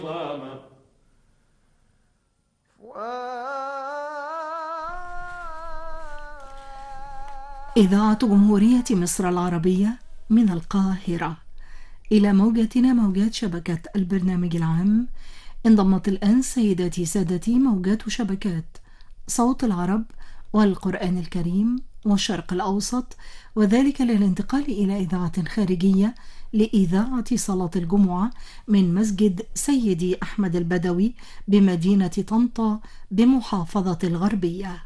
إذاعة جمهورية مصر العربية من القاهرة إلى موجاتنا، موجات شبكة البرنامج العام. انضمت الآن سيداتي سادتي موجات شبكات صوت العرب والقرآن الكريم والشرق الأوسط، وذلك للانتقال إلى إذاعة خارجية لإذاعة صلاة الجمعة من مسجد سيدي أحمد البدوي بمدينة طنطا بمحافظة الغربية.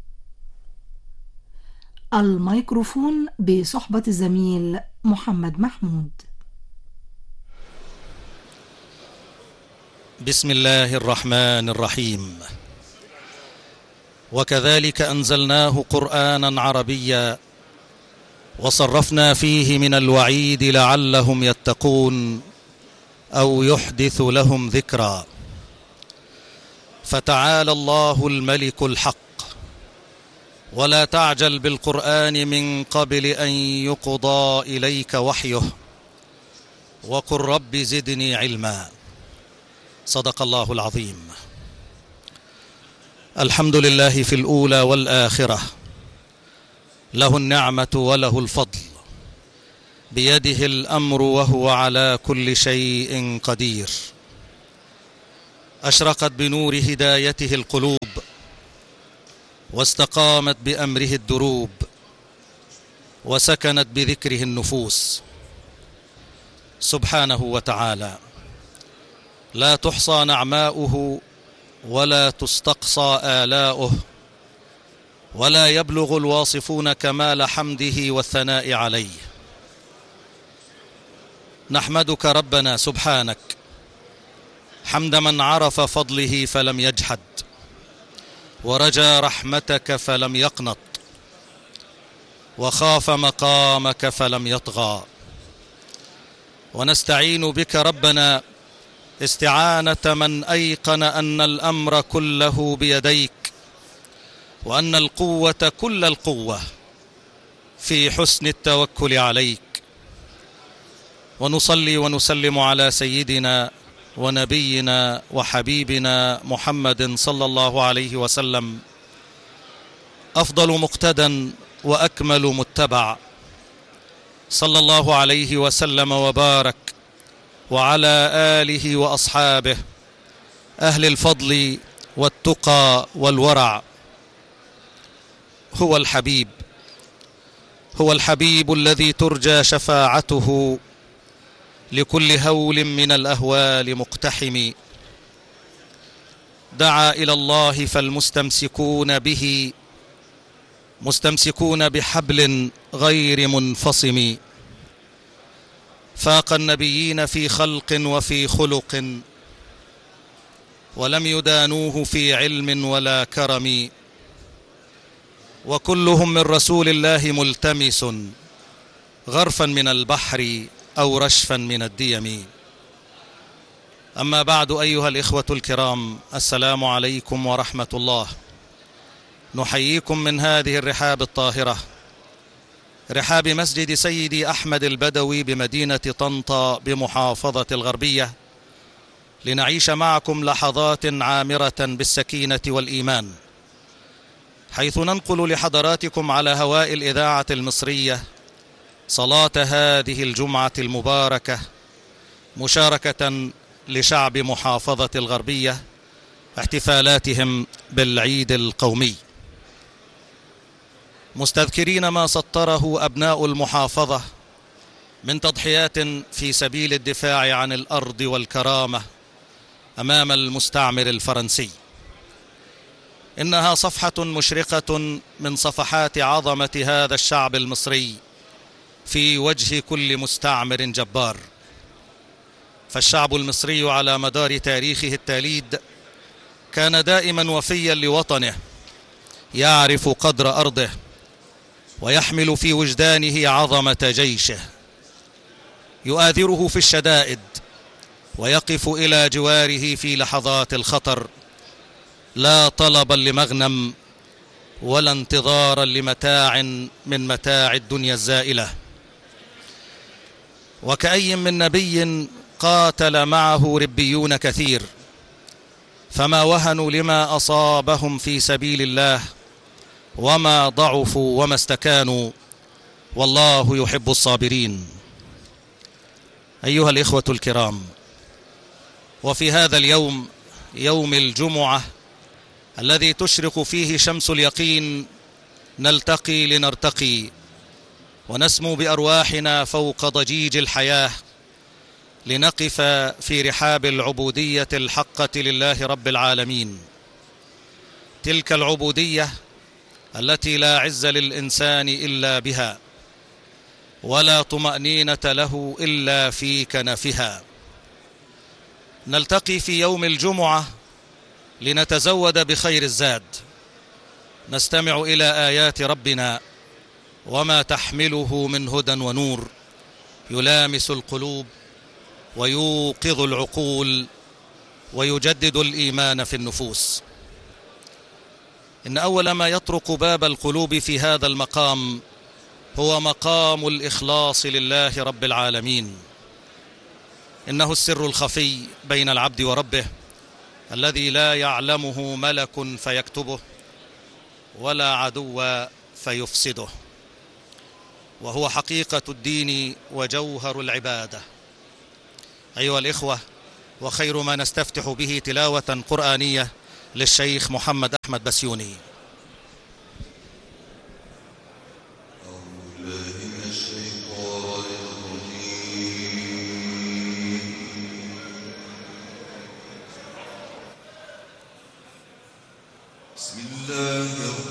الميكروفون بصحبة الزميل محمد محمود. بسم الله الرحمن الرحيم. وكذلك أنزلناه قرآنا عربيا وصرفنا فيه من الوعيد لعلهم يتقون أو يحدث لهم ذكرا. فتعالى الله الملك الحق، ولا تعجل بالقرآن من قبل أن يقضى إليك وحيه، وقل رب زدني علما. صدق الله العظيم. الحمد لله في الأولى والآخرة، له النعمة وله الفضل، بيده الأمر وهو على كل شيء قدير. أشرقت بنور هدايته القلوب، واستقامت بأمره الدروب، وسكنت بذكره النفوس. سبحانه وتعالى لا تحصى نعماؤه ولا تستقصى آلاؤه، ولا يبلغ الواصفون كمال حمده والثناء عليه. نحمدك ربنا سبحانك حمد من عرف فضله فلم يجحد، ورجى رحمتك فلم يقنط، وخاف مقامك فلم يطغى. ونستعين بك ربنا استعانة من أيقن أن الأمر كله بيديك، وأن القوة كل القوة في حسن التوكل عليك. ونصلي ونسلم على سيدنا ونبينا وحبيبنا محمد صلى الله عليه وسلم، أفضل مقتدى وأكمل متبع، صلى الله عليه وسلم وبارك، وعلى آله وأصحابه أهل الفضل والتقى والورع. هو الحبيب، هو الحبيب الذي ترجى شفاعته لكل هول من الأهوال مقتحم. دعا إلى الله فالمستمسكون به مستمسكون بحبل غير منفصم. فاق النبيين في خلق وفي خلق، ولم يدانوه في علم ولا كرم. وكلهم من رسول الله ملتمس، غرفا من البحر أو رشفا من الديم. أما بعد، أيها الإخوة الكرام، السلام عليكم ورحمة الله. نحييكم من هذه الرحاب الطاهرة، رحاب مسجد سيدي أحمد البدوي بمدينة طنطا بمحافظة الغربية، لنعيش معكم لحظات عامرة بالسكينة والإيمان، حيث ننقل لحضراتكم على هواء الإذاعة المصرية صلاة هذه الجمعة المباركة، مشاركة لشعب محافظة الغربية احتفالاتهم بالعيد القومي، مستذكرين ما سطره أبناء المحافظة من تضحيات في سبيل الدفاع عن الأرض والكرامة أمام المستعمر الفرنسي. إنها صفحة مشرقة من صفحات عظمة هذا الشعب المصري في وجه كل مستعمر جبار. فالشعب المصري على مدار تاريخه التاليد كان دائما وفيا لوطنه، يعرف قدر أرضه، ويحمل في وجدانه عظمة جيشه، يؤازره في الشدائد، ويقف إلى جواره في لحظات الخطر، لا طلبا لمغنم ولا انتظارا لمتاع من متاع الدنيا الزائلة. وكأي من نبي قاتل معه ربيون كثير، فما وهنوا لما أصابهم في سبيل الله، وما ضعفوا وما استكانوا، والله يحب الصابرين. أيها الإخوة الكرام، وفي هذا اليوم، يوم الجمعة الذي تشرق فيه شمس اليقين، نلتقي لنرتقي ونسمو بأرواحنا فوق ضجيج الحياة، لنقف في رحاب العبودية الحقة لله رب العالمين. تلك العبودية التي لا عز للإنسان إلا بها، ولا طمأنينة له إلا في كنفها. نلتقي في يوم الجمعة لنتزود بخير الزاد، نستمع إلى آيات ربنا وما تحمله من هدى ونور، يلامس القلوب ويوقظ العقول ويجدد الإيمان في النفوس. إن أول ما يطرق باب القلوب في هذا المقام هو مقام الإخلاص لله رب العالمين. إنه السر الخفي بين العبد وربه، الذي لا يعلمه ملك فيكتبه ولا عدو فيفسده، وهو حقيقة الدين وجوهر العبادة. أيها الإخوة، وخير ما نستفتح به تلاوة قرآنية للشيخ محمد أحمد بسيوني. بسم الله